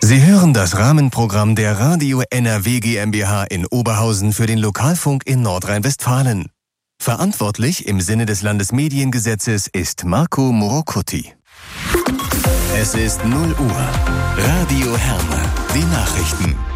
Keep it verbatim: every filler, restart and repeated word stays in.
Sie hören das Rahmenprogramm der Radio N R W GmbH in Oberhausen für den Lokalfunk in Nordrhein-Westfalen. Verantwortlich im Sinne des Landesmediengesetzes ist Marco Morocuti. Es ist null Uhr. Radio Herne, die Nachrichten.